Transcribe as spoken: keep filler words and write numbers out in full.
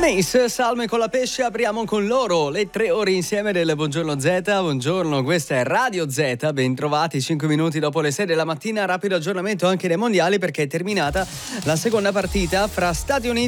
Mace, Salme con la pesce, apriamo con loro le tre ore insieme del Buongiorno Z. Buongiorno, questa è Radio Z, ben trovati, cinque minuti dopo le sei della mattina, rapido aggiornamento anche dei mondiali perché è terminata la seconda partita fra Stati Uniti